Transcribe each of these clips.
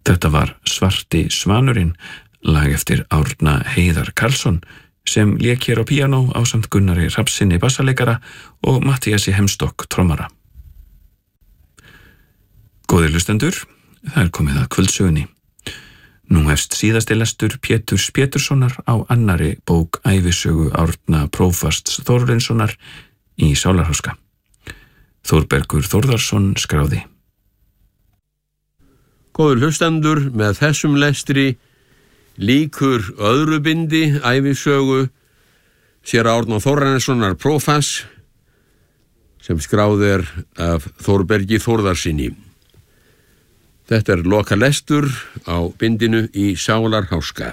Þetta var Svarti svanurinn, lag eftir Árna Heiðar Karlsson, sem lék hér á píanó ásamt Gunnari Hrafnssyni bassaleikara og Matthíasi Hemstokk trommara. Góðir hlustendur, það komið að kvöldsögunni. Nú hefst síðasti lestur Péturs Péturssonar á annarri bók ævisögu Árna prófasts Þórarinssonar í Sálarháska. Þórbergur Þórðarsson skráði. Góður hlustendur, með þessum lestri lýkur öðru bindi ævisögu séra Árna Þórarinssonar prófasts sem skráð af Þórbergi Þórðarsinni. Þetta loka lestur á bindinu í Sálarháska.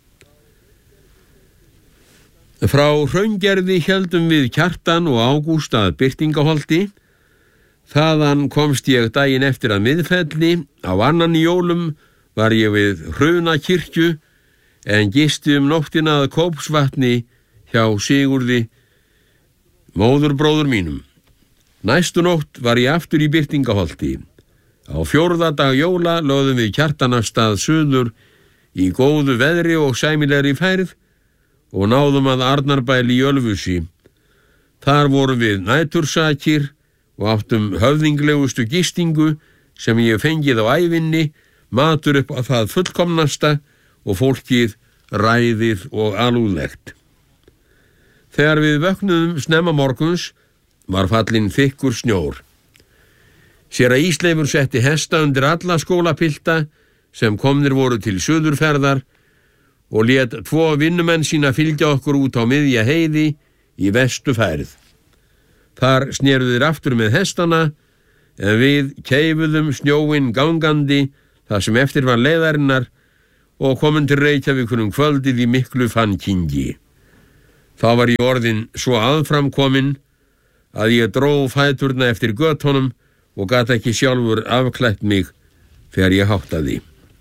Frá Hraungerði héldum við Kjartan og Ágúst að Birtingaholti. Þaðan komst ég daginn eftir að Miðfelli. Á annan jólum var ég við Hrunakirkju en gisti nóttina að Kópsvatni hjá Sigurði, móðurbróður mínum. Næstu nótt var ég aftur í Birtingaholti. Á 4. dag jóla lögðum við Kjartan af stað suður í góðu veðri og sæmilegri færð og náðum að Arnarbæli í Ölfusi. Þar vorum við nætursakir og áttum höfðinglegustu gistingu sem ég fengið á ævinni, matur upp á það fullkomnasta og fólkið ræðið og alúðlegt. Þegar við vöknuðum snemma morguns var fallinn þykkur snjór. Séra Ísleifur setti hesta undir alla skólapilta sem komnir voru til suðurferðar og lét 2 vinnumenn sína fylgja okkur út á miðja heiði í vestu færð. Þar sneru þeir aftur með hestana en við keifuðum snjóinn gangandi þar sem eftir var leiðarinnar og komum til Reykjavíkur kvöldið í miklu fannkingi. Þá var ég orðinn svo aðframkominn að ég dró fæturna eftir götunum og gat ekki sjálfur afklætt mig þegar ég háttaði.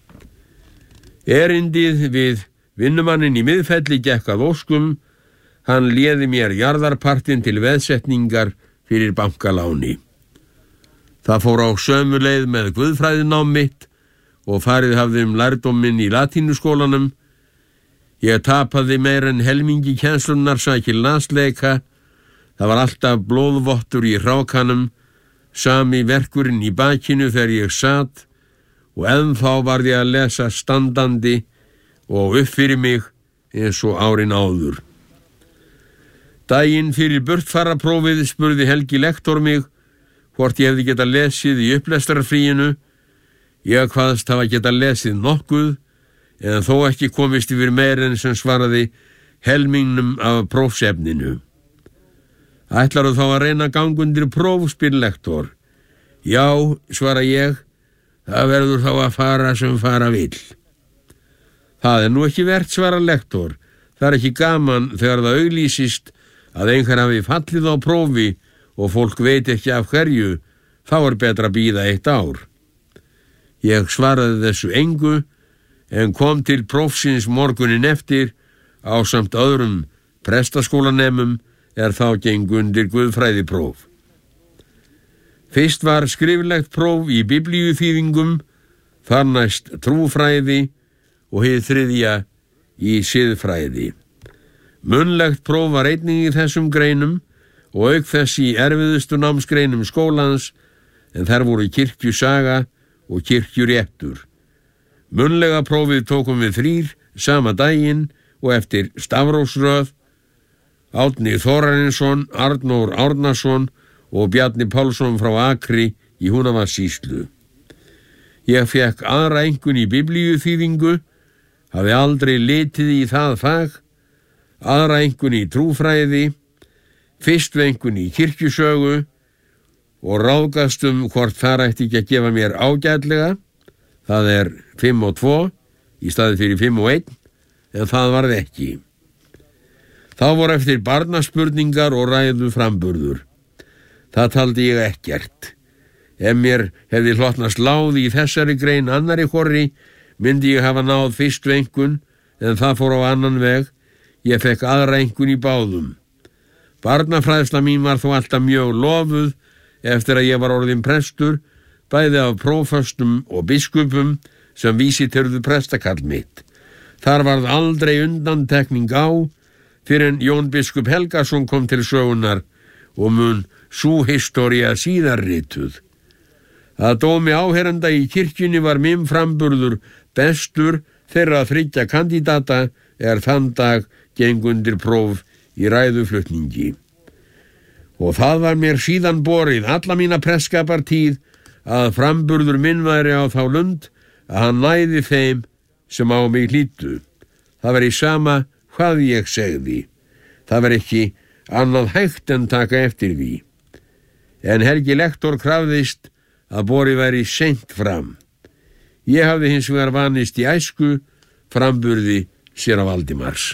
Erindið við vinnumannin í Miðfelli gekk að óskum. Hann léði mér jarðarpartinn til veðsetningar fyrir bankaláni. Það fór á sömu leið með guðfræðinám mitt og farið hafði lærdóminn í latínuskólanum. Ég tapaði meir en helmingi kennslunar sakir landsleika. Það var alltaf blóðvottur í hrákanum, sami verkurinn í bakinu þegar ég sat og ennþá var ég að lesa standandi og upp fyrir mig eins og árin áður. Daginn fyrir burtfaraprófið spurði Helgi lektor mig hvort ég hefði getað lesið í upplestrarfríinu. Ég kvaðst hafa getað lesið nokkuð en þó ekki komist yfir meir en sem svaraði helmingnum af prófsefninu. Ætlarðu þá að reyna að ganga undir próf, spyr lektor. Já, svara ég, það verður þá að fara sem fara vill. Það nú ekki vert, svara lektor. Það ekki gaman þegar það auglýsist að einhver hafi fallið á prófi og fólk veit ekki af hverju, þá betra að bíða 1 ár. Ég svaraði þessu engu en kom til prófsins morgunin eftir ásamt öðrum prestaskólanemum þá geng undir guðfræðipróf. Fyrst var skriflegt próf í biblíuþýðingum, þar næst trúfræði og hið 3. í siðfræði. Munnlegt próf var einnig í þessum greinum og auk þess í erfiðustu námsgreinum skólans en þær voru kirkjusaga og kirkjuréttur. Munnlega prófið tókum við 3 sama daginn og eftir stafrófsröð. Árni Þórarinsson, Arnór Árnason og Bjarni Pálsson frá Akri í Húnavatnssýslu. Ég fekk aðra einkunn í biblíuþýðingu, hafi aldrei litið í það fag, aðra einkunn í trúfræði, fyrstu einkunn í kirkjusögu og ráðgast hvort það ætti ekki að gefa mér ágætlega, það 5 og 2 í staði fyrir 5 og 1, en það varð ekki. Þá voru eftir barnaspurningar og ræðu framburður. Það taldi ég ekkert. Ef mér hefði hlotnast láð í þessari grein annari hvorri, myndi ég hafa náð fyrstu einkunn, en það fór á annan veg. Ég fekk aðra einkunn í báðum. Barnafræðsla mín var þó alltaf mjög lofuð eftir að ég var orðinn prestur, bæði af prófastum og biskupum, sem vísiterðu prestakall mitt. Þar varð aldrei undantekning á fyrir en Jón biskup Helgason kom til sögunar og mun sú historia síðar rituð. Að dómi áherenda í kirkjunni var minn framburður bestur þeirra 3 kandidata þann dag geng undir próf í ræðuflutningi. Og það var mér síðan borið alla mína prestskapartíð að framburður minn væri á þá lund að hann næði þeim sem á mig hlýddu. Það var í sama hvað ég segði. Það var ekki annað hægt en taka eftir því. En Helgi lektor krafðist að borið væri seint fram. Ég hafði hins vegar vanist í æsku framburði séra Valdimars.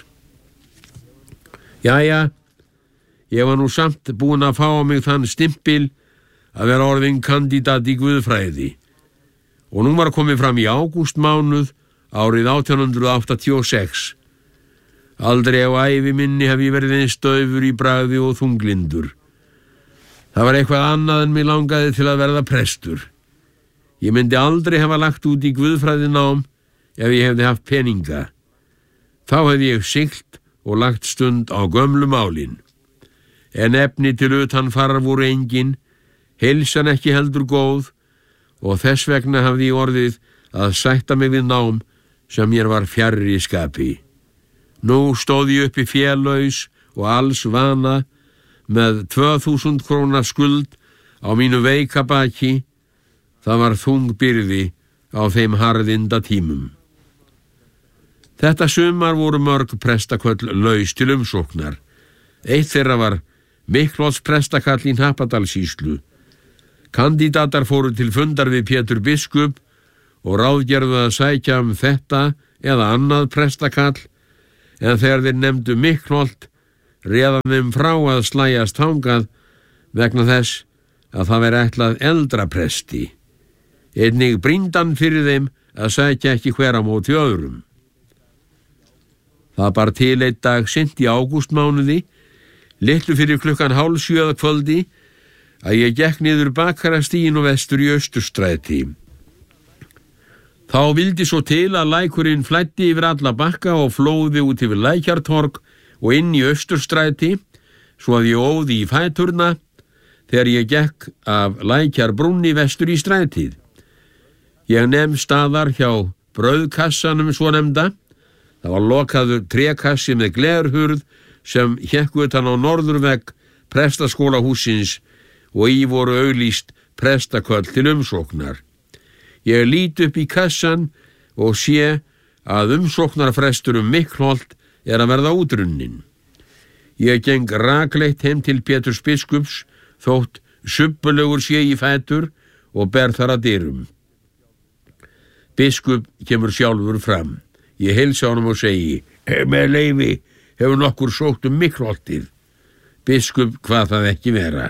Jæja, ég var nú samt búin að fá á mig þann stimpil að vera orðin kandidat í guðfræði og nú var komið fram í ágústmánuð árið 1886. Aldrei á ævi minni hef ég verið eins daufur í bragði og þunglindur. Það var eitthvað annað en mig langaði til að verða prestur. Ég myndi aldrei hafa lagt út í guðfræðinám ef ég hefði haft peninga. Þá hefði ég siglt og lagt stund á gömlu málin. En efni til utan farar voru engin, heilsan ekki heldur góð og þess vegna hafði ég orðið að sætta mig við nám sem mér var fjarri skapi. Nú stóð ég uppi félaus og alls vana með 2000 króna skuld á mínu veika baki. Það var þung byrði á þeim harðinda tímum. Þetta sumar voru mörg prestaköll laus til umsóknar. Eitt þeirra var Miklholts prestakall í Hnappadalssýslu. Kandidatar fóru til fundar við Pétur biskup og ráðgerðu að sækja þetta eða annað prestakall, en þegar þeir nefndu Miklholt réðan þeim frá að slæjast þangað vegna þess að það veri ætlað eldra presti. Einnig brýndan fyrir þeim að sækja ekki hver á móti öðrum. Það bar til einn dag seint í ágústmánuði, litlu fyrir 6:30 kvöldi, að ég gekk niður Bakarastíginn og vestur í Austurstræti. Þá vildi svo til að lækurinn flæddi yfir alla bakka og flóði út yfir Lækjartorg og inn í Austurstræti, svo að ég óði í fæturna þegar ég gekk af Lækjarbrúnni vestur í strætið. Ég nem staðar hjá brauðkassanum svo nefnda. Það var lokaður trékassi með glerhurð sem hékk utan á norðurvegg prestaskólahússins og í voru auglýst prestaköll til umsóknar. Ég lít upp í kassan og sé að umsóknarfrestur Miklholt að verða útrunnin. Ég geng rakleitt heim til Péturs biskups þótt subbulegur sé í fætur og ber þar að dyrum. Biskup kemur sjálfur fram. Ég heilsa honum og segi, með leyfi hefur nokkur sótt Miklholtið. Biskup hvað það ekki vera.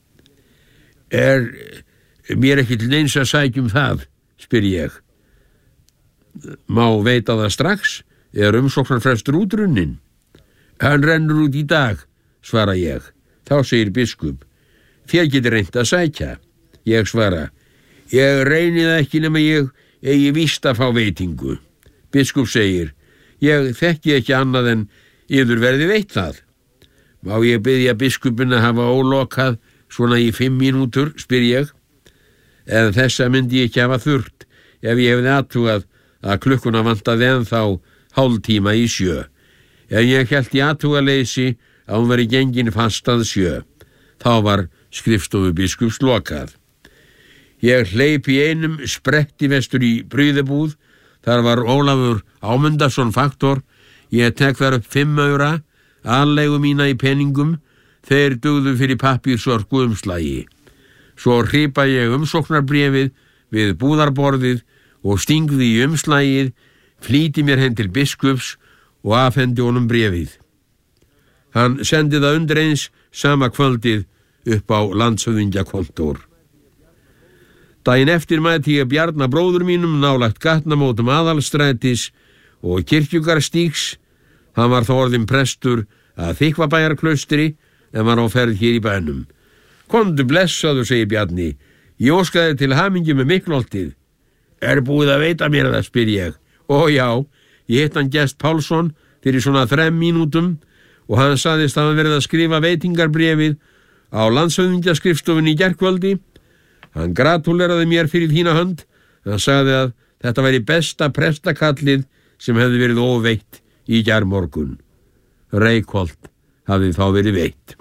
Mér ekki til neins að sækjum það, spyr ég. Má veita það strax, umsóknarfrestur útrunnin? Hann rennur út í dag, svara ég. Þá segir biskup, þér getur reynt að sækja. Ég svara, ég reyni það ekki nema ég eigi víst að fá veitingu. Biskup segir, ég þekki ekki annað en yður verði veitt það. Má ég biðja biskupinn að hafa ólokað svona í 5 mínútur, spyr ég. En þessa myndi ég ekki hafa þurft ef ég hefði athugað að klukkuna vantaði ennþá hálftíma í 7. En ég hélt í athugaleysi að hún veri gengin fast að 7. Þá var skrifstofu biskups lokað. Ég hleyp í einum spretti vestur í Bríðubúð. Þar var Ólafur Ámundason faktor. Ég tek þar upp 5 aura, aðleigu mína í peningum, þeir dugðu fyrir pappírsorku umslagi. Svo hripa ég umsóknarbréfið við búðarborðið og stingði í umslagið, flýti mér heim til biskups og afhendi honum bréfið. Hann sendi það undir eins sama kvöldið upp á landshöfðingjakontór. Daginn eftir mætti ég Bjarna bróður mínum nálægt gatnamótum Aðalstrætis og Kirkjugarstígs. Hann var þá orðinn prestur að Þykkvabæjarklaustri en var á ferð hér í bænum. Komdu blessaður, segir Bjarni. Ég óskaði til hamingju með Miklholtið. búið að veita mér það, spyr ég. Ó já, ég hitt hann Gest Pálsson fyrir svona 3 mínútum og hann sagðist að hann verið að skrifa veitingarbréfið á landshöfðingjaskrifstofunni í gærkvöldi. Hann gratúleraði mér fyrir þína hönd. Hann sagði að þetta væri besta prestakallið sem hefði verið óveitt í gærmorgun. Reykholt hafði þá verið veitt.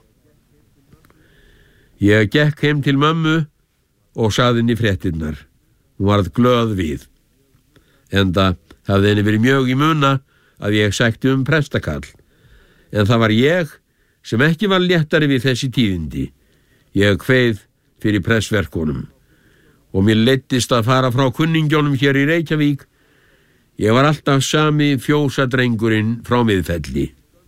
Ég gekk heim til mömmu og sagði henni fréttirnar. Hún varð glöð við. Enda hafði henni verið mjög í muna að ég sækti prestakall. En það var ég sem ekki var léttari við þessi tíðindi. Ég kveið fyrir pressverkunum og mér leiddist að fara frá kunningjónum hér í Reykjavík. Ég var alltaf sami fjósadrengurinn frá Miðfelli.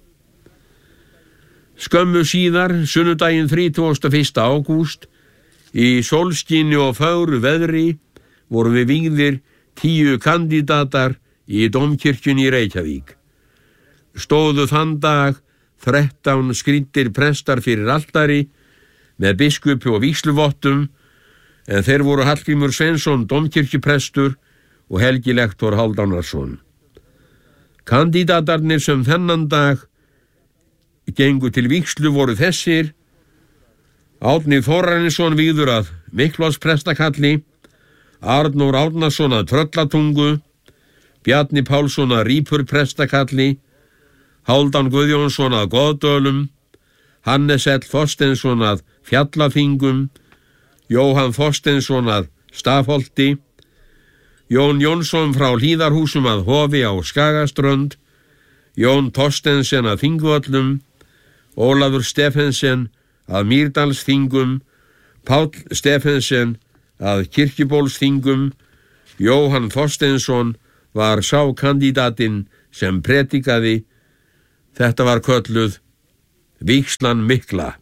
Skömmu síðar, sunnudaginn 31. ágúst, í sólskini og fögru veðri, vorum við vígðir 10 kandidatar í dómkirkjunni í Reykjavík. Stóðu þann dag 13 skrýddir prestar fyrir altari með biskupi og vígsluvottum, en þeir voru Hallgrímur Sveinsson dómkirkjuprestur og Helgi lektor Hálfdánarsson. Kandidatarnir sem þennan dag gengu til vígslu voru þessir: Árni Þórarinsson vígður að Miklósprestakalli, Arnór Árnason að Tröllatungu, Bjarni Pálsson að Rípurprestakalli, Hálfdán Guðjónsson að Goðdölum, Hannes L. Þorsteinsson að Fjallaþingum, Jóhann Þorsteinsson að Stafholti, Jón Jónsson frá Hlíðarhúsum að Hofi á Skagaströnd, Jón Thorstensen að Þingvöllum, Ólafur Stephensen að Mýrdalsþingum, Páll Stephensen að Kirkjubólsþingum. Jóhann Þorsteinsson var sá kandidatinn sem predikaði. Þetta var kölluð vígslan mikla.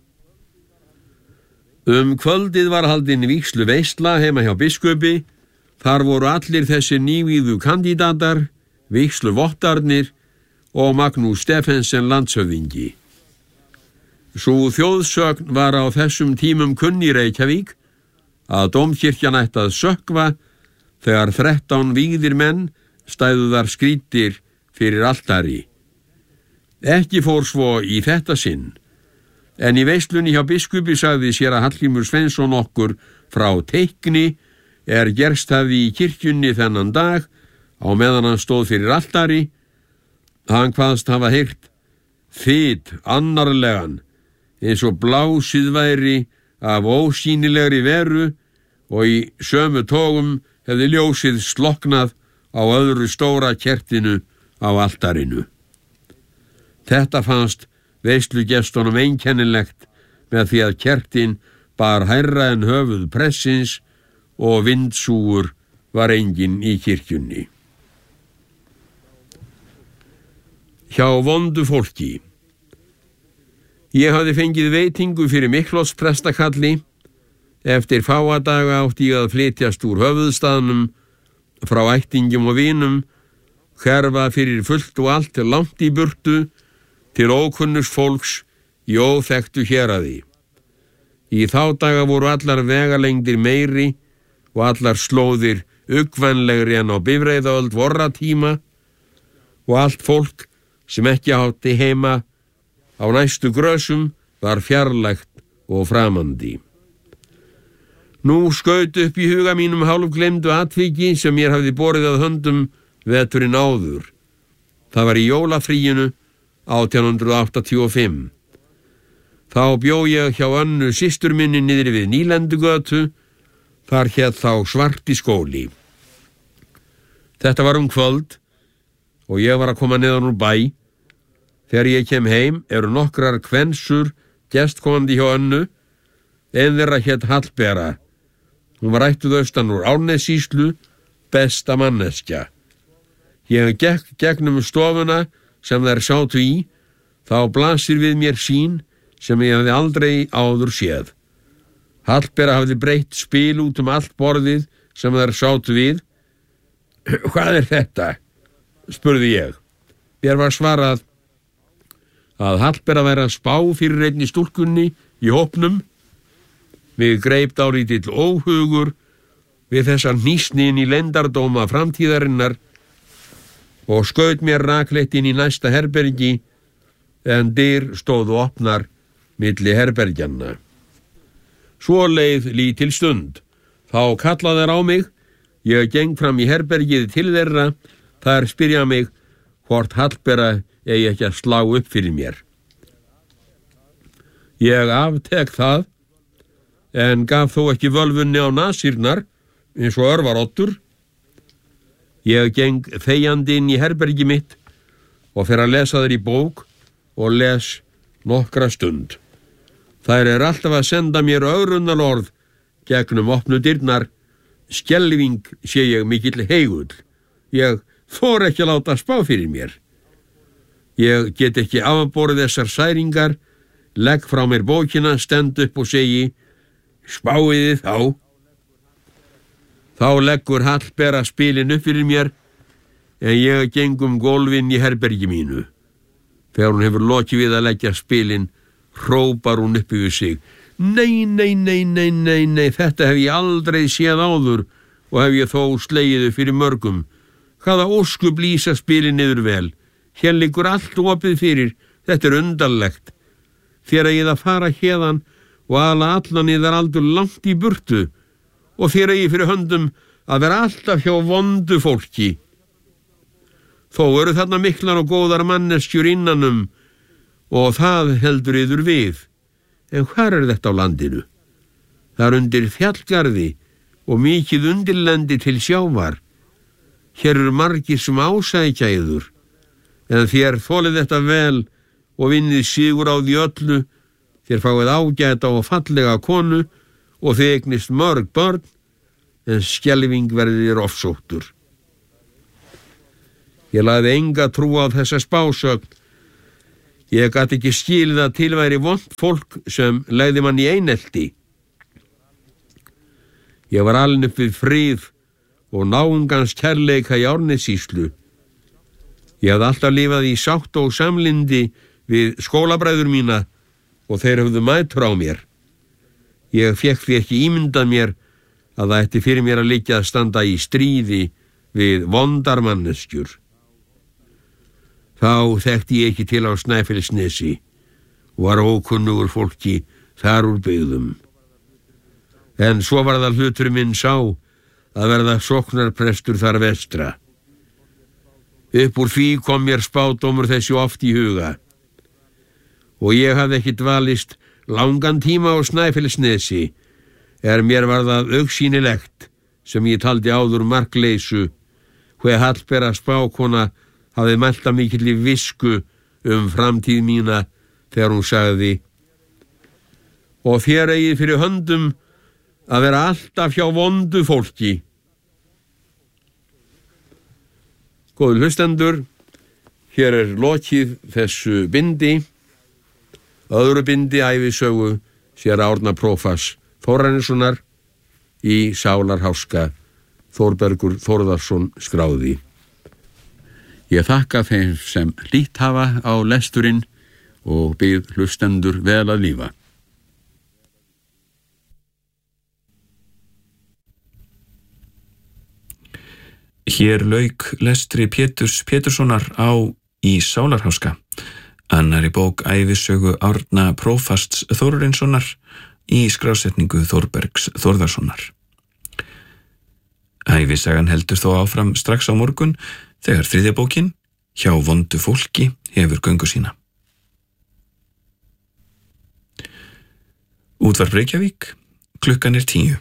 Kvöldið var haldin vígslu veisla heima hjá biskupi. Þar voru allir þessi nývíðu kandidatar, vígslu vottarnir og Magnús Stephensen landshöfðingi. Sú þjóðsögn var á þessum tímum kunn í Reykjavík að dómkirkjan ætti að sökkva þegar 13 vígðir menn stæðu þar skrýddir fyrir altari. Ekki fór svo í þetta sinn, en í veislunni hjá biskupi sagði séra Hallgrímur Sveinsson okkur frá teikni gerst hafði í kirkjunni þennan dag á meðan hann stóð fyrir altari. Hann kvaðst hafa heyrt þyt annarlegan eins og blásið væri af ósýnilegri veru og í sömu tógum hefði ljósið sloknað á öðru stóra kertinu á altarinu. Þetta fannst veislugestunum einkennilegt með því að kertin bar hærra en höfuð pressins og vindsúgur var enginn í kirkjunni. Hjá vondu fólki. Ég hafði fengið veitingu fyrir Miklósprestakalli. Eftir fáa daga átti ég að flytjast úr höfuðstaðnum frá ættingjum og vinum, hverfa fyrir fullt og allt langt í burtu til ókunnugs fólks í óþekktu héraði. Í þá daga voru allar vegalengdir meiri og allar slóðir uggvænlegri en á bifreiðaöld vorra tíma og allt fólk sem ekki átti heima á næstu grösum var fjarlægt og framandi. Nú skaut upp í huga mínum hálfgleymdu atviki sem mér hafði borið að höndum veturinn áður. Það var í jólafríinu 1885. Þá bjó ég hjá Önnu systur minni niðri við Nýlendugötu. Þar hét þá Svarti skóli. Þetta var kvöld og ég var að koma neðan úr bæ. Þegar ég kem heim eru nokkrar kvensur gestkomandi hjá Önnu. Ein þeirra hét Hallbera. Hún var ættuð austan úr Árnessýslu, besta manneskja. Ég gekk gegnum stofuna sem þær sátu í, þá blasir við mér sýn sem ég hafði aldrei áður séð. Hallbera hafði breytt spil út allt borðið sem þær sátu við. Hvað þetta? Spurði ég. Mér var svarað að Hallbera væri að spá fyrir einni stúlkunni í hópnum. Mig greip dálítill óhugur við þessa hnýsnin í leyndardóma framtíðarinnar og skaut mér rakleitt inn í næsta herbergi en dyr stóðu opnar milli herbergjanna. Svo leið lítil stund. Þá kalla þær á mig, ég geng fram í herbergið til þeirra, þær spyrja mig hvort Hallbera eigi ekki að slá upp fyrir mér. Ég aftek það, en gaf þó ekki völvunni á nasirnar, eins og örvaroddur. Ég geng þegjandi inn í herbergi mitt og fer að lesa þær í bók og les nokkra stund. Þær alltaf að senda mér ögrunarorð gegnum opnu dyrnar. Skelfing sé ég mikill heigull. Ég þor ekki að láta spá fyrir mér. Ég get ekki afborið þessar særingar, legg frá mér bókina, stend upp og segi, spáiði þá. Þá leggur Hallbera spilin upp fyrir mér, en ég geng gólfin í herbergi mínu. Þegar hún hefur lokið við að leggja spilin, hrópar hún upp yfir sig. Nei, þetta hef ég aldrei séð áður og hef ég þó slegiðu fyrir mörgum. Hvaða óskup lýsa spilin niður vel. Hér liggur allt opið fyrir, þetta undarlegt. Þér eigið að fara héðan og ala allan yðar aldur langt í burtu og þér eigið fyrir höndum að vera alltaf hjá vondu fólki. Þó eru þarna miklar og góðar manneskjur innanum og það heldur yður við. En hvar þetta á landinu? Það undir fjallgarði og mikið undirlendi til sjávar. Hér eru margir sem ásækja yður, en þér þolið þetta vel og vinnið sigur á því öllu. Þér fáið ágæta og fallega konu og þið eignist mörg börn, en skelfing verðið þér ofsóttur. Ég lagði enga trú á þessa spásögn. Ég gat ekki skilið að til væri vont fólk sem legði mann í einelti. Ég var alinn upp við frið og náungans kærleika í Árnessýslu. Ég hafði alltaf lifað í sátt og samlyndi við skólabræður mína og þeir höfðu mætur á mér. Ég fékk því ekki ímyndað mér að það ætti fyrir mér að liggja að standa í stríði við vondar manneskjur. Þá þekkti ég ekki til á Snæfellsnesi og var ókunnugur fólki þar úr byggðum. En svo var það hlutur minn sá að verða sóknarprestur þar vestra. Upp úr því kom mér spádómur þessi oft í huga. Og ég hafði ekki dvalist langan tíma á Snæfellsnesi, mér var það augsýnilegt, sem ég taldi áður markleysu, hve Hallbera spákona hafði mælta mikilli visku framtíð mína þegar hún sagði, og þér eigið fyrir höndum að vera alltaf hjá vondu fólki. Góðu hlustendur, hér lokið þessu bindi, öðru bindi ævisögu séra Árna prófasts Þórarinssonar í Sálarháska, Þórbergur Þórðarsson skráði. Ég þakka þeim sem hlýtt hafa á lesturinn og bið hlustendur vel að lífa. Hér lauk lestri Péturs Péturssonar á í Sálarháska, annarri bók ævisögu Árna prófasts Þórarinssonar í skrásetningu Þórbergs Þórðarssonar. Ævisagan heldur þó áfram strax á morgun þegar þriðja bókin, Hjá vondu fólki, hefur göngu sína. Útvarp Reykjavík, klukkan 10.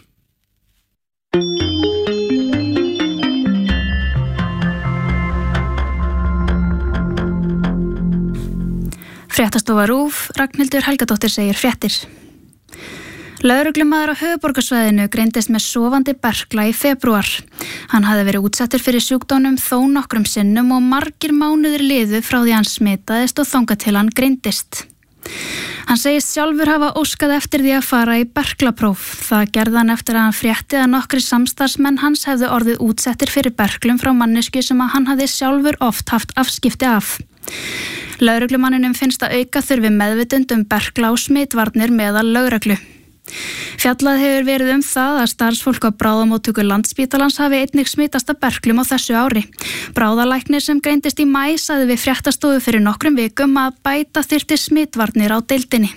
Fréttastofa RÚV, Ragnhildur Helgadóttir segir fréttir. Lögreglumaður á höfuðborgarsvæðinu greindist með sofandi berkla í febrúar. Hann hafði verið útsettur fyrir sjúkdómnum þó nokkrum sinnum og margir mánuðir liðu frá því hann smitaðist og þangað til hann greindist. Hann segist sjálfur hafa óskað eftir því að fara í berklapróf. Það gerði hann eftir að hann frétti að nokkrir samstarfsmenn hans hefðu orðið útsettir fyrir berklum frá manneskju sem að hann hafði sjálfur oft haft afskipti af. Lögreglumanninum finnst að auka þurfi meðvitund berkla og smitvarnir meðal lögreglu. Fjallað hefur verið það að starfsfólk á bráðamóttöku Landspítalans hafi einnig smitast af berklum á þessu ári. Bráðalæknir sem greindist í maí sagði við fréttastofu fyrir nokkrum vikum að bæta þyrfti smitvarnir á deildinni.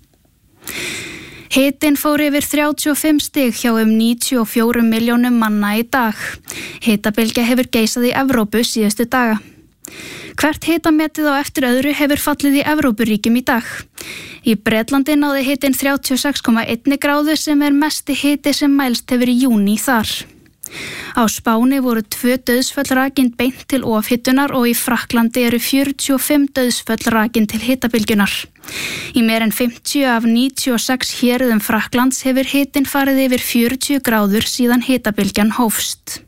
Hitinn fór yfir 35 stig hjá 94 milljónum manna í dag. Hitabylgja hefur geisað í Evrópu síðustu daga. Hvert hitametið á eftir öðru hefur fallið í Evrópuríkjum í dag. Í Bretlandi náði hitinn 36,1 gráðu sem mesti hiti sem mælst hefur í júní þar. Á Spáni voru 2 dauðsföll rakin beint til ofhitunar og í Frakklandi eru 45 dauðsföll rakin til hitabylgjunar. Í meir en 50 af 96 héruðum Frakklands hefur hitinn farið yfir 40 gráður síðan hitabylgjan hófst.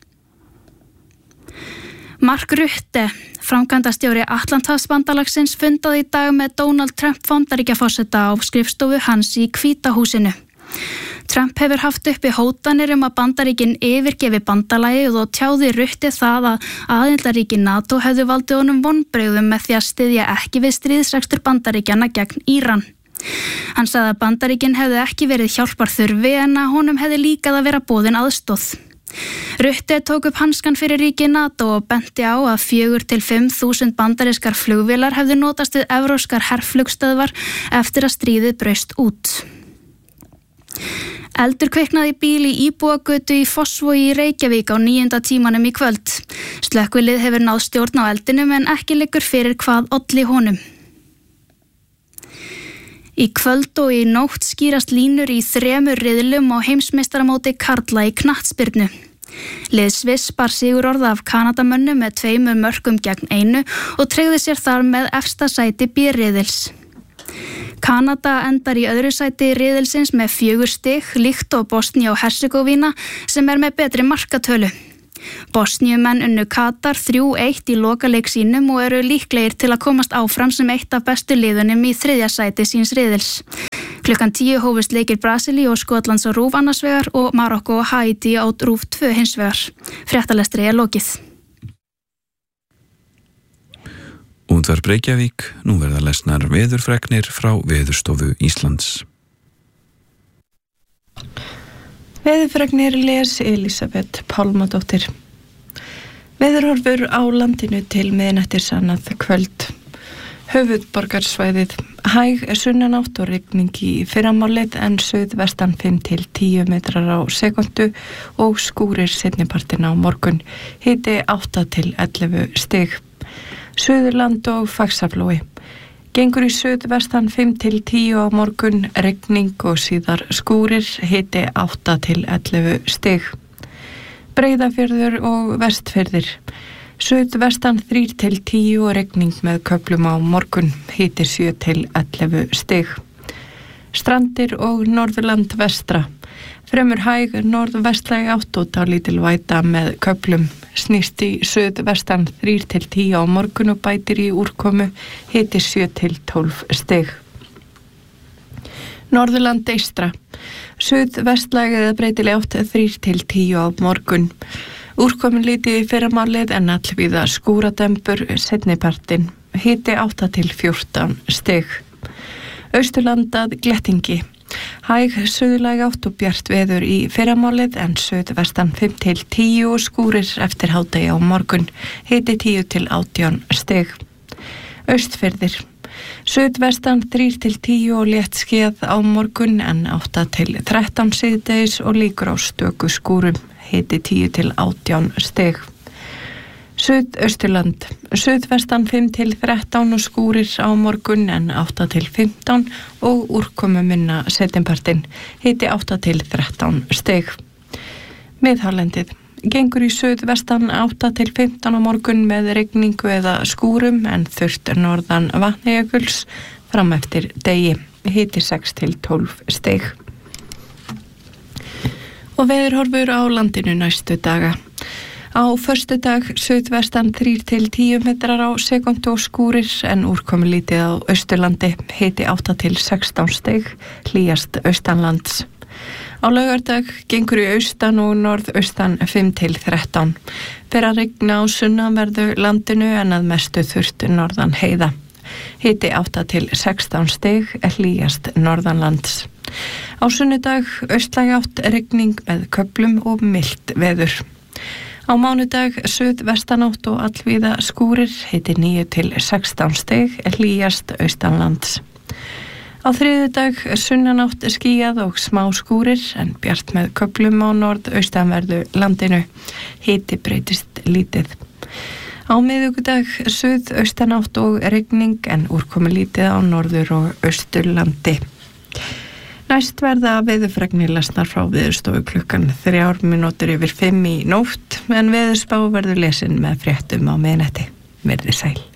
Mark Rutte, framkvæmdastjóri Atlantshafsbandalagsins, fundaði í dag með Donald Trump Bandaríkjaforseta á skrifstofu hans í Hvíta húsinu. Trump hefur haft uppi hótanir að Bandaríkin yfirgefi bandalagið og tjáði Rutte það að aðildarríki NATO hefðu valdið honum vonbrigðum með því að styðja ekki við stríðsrekstur Bandaríkjanna gegn Íran. Hann sagði að Bandaríkin hefðu ekki verið hjálparþurfi en að honum hefði líkað að vera boðin aðstoð. Rutte tók upp hanskan fyrir ríki NATO og benti á að 4.000 til 5.000 bandarískar flugvélar hefðu notast við evrópskar herflugstöðvar eftir að stríðið braust út. Eldur kviknaði í bíl í íbúagötu í Fossvogi í Reykjavík á 9. tímanum í kvöld. Slökkvilið hefur náð stjórn á eldinum en ekki liggur fyrir hvað olli honum. Í kvöld og í nótt skýrast línur í 3 riðlum á heimsmeistaramóti karla í knattspyrnu. Lið Sviss bar sigurorð af Kanadamönnum með 2 mörkum gegn 1 og tryggði sér þar með efsta sæti B-riðils. Kanada endar í öðru sæti riðilsins með 4 stig, líkt og Bosníu og Herzegovina sem með betri markatölu. Bosníumenn unnu Katar 3-1 í lokaleik sínum og eru líklegir til að komast áfram sem eitt af bestu liðunum í 3. sæti síns riðils. Klukkan 10 hófust leikir Brasilíu og Skotlands á RÚV annars vegar og Marokko og Haítí á RÚV 2 hins vegar. Fréttalestri lokið. Útvarp Reykjavík, nú verða lesnar veðurfregnir frá Veðurstofu Íslands. Veðurfregnir les Elísabet Pálmadóttir. Veðurhorfur á landinu til miðnættis annað kvöld. Höfuðborgarsvæðið hæg sunnanátt og rigning í fyrramálið en suðvestan 5 til 10 metrar á sekundu og skúrir seinnipartin á morgun. Hiti 8 til 11 stig. Suðurland og Faxaflói. Gengur í suðvestan 5 til 10 á morgun, rigning og síðar skúrir, hiti 8 til 11 stig. Breiðafjörður og Vestfirðir. Suðvestan 3 til 10 og rigning með köflum á morgun, hiti 7 til 11 stig. Strandir og Norðurland vestra. Fremur hæg norðvestlæg átt og dálítil væta með köflum. Snýst í suðvestan 3 til 10 á morgun og bætir í úrkomu, hiti 7 til 12 stig. Norðurland eystra. Suðvestlæg eða breytileg átt 3 til 10 á morgun. Úrkomin lítið í fyrramálið en allvíða skúradembur seinnipartin, hiti 8 til 14 stig. Austurland að Glettingi. Hæg suðlæg átt og bjart veður í fyrramálið en suðvestan 5 til 10 og skúrir eftir hádegi á morgun, hiti 10 til 18 stig. Austfirðir. Suðvestan 3 til 10 og létt skíðað á morgun en 8 til 13 síðdegis og líkur á stöku skúrum, hiti 10 til 18 stig. Suðausturland. Suðvestan 5 til 13 og skúrir á morgun en 8 til 15 og úrkomu minna seinnipartin, hiti 8 til 13 stig. Miðhálendið. Gengur í suðvestan 8 til 15 á morgun með rigningu eða skúrum en þurrt norðan Vatnajökuls fram eftir degi, hiti 6 til 12 stig. Og veðurhorfur á landinu næstu daga. Á föstudag suðvestan 3 til 10 metrar á sekundu og skúrir en úrkomu lítið á Austurlandi, hiti 8 til 16 stig, hlýjast austanlands. Á laugardag gengur í austan og norðaustan 5 til 13. Fer að rigna á sunnanverðu landinu en að mestu þurrt norðan heiða. Hiti 8 til 16 stig, hlýjast norðanlands. Á sunnudag austlæg átt, rigning með köflum og milt veður. Á mánudag suðvestanátt og allvíða skúrir, hiti 9 til 16 stig, hlýjast austanlands. Á þriðjudag sunnanátt skýjað og smá skúrir en bjart með köflum á norðaustanverðu landinu. Hiti breytist lítið. Á miðvikudag suðaustanátt og rigning en úrkomi lítið á norður og austurlandi. Næst verða veðurfregnir lesnar frá Veðurstofu klukkan 3:05 í nótt en veðurspá verður lesin með fréttum á miðnætti. Verið sæl.